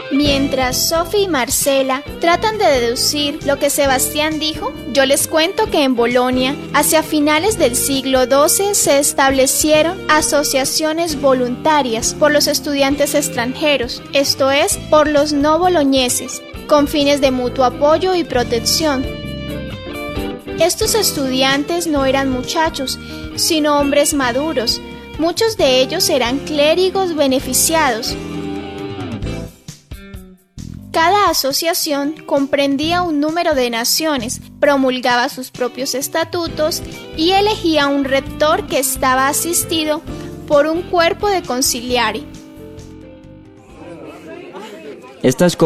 Mientras Sophie y Marcela tratan de deducir lo que Sebastián dijo, yo les cuento que en Bolonia, hacia finales del siglo XII, se establecieron asociaciones voluntarias por los estudiantes extranjeros, esto es, por los no boloñeses, con fines de mutuo apoyo y protección. Estos estudiantes no eran muchachos, sino hombres maduros. Muchos de ellos eran clérigos beneficiados. Cada asociación comprendía un número de naciones, promulgaba sus propios estatutos y elegía un rector que estaba asistido por un cuerpo de conciliari. Estas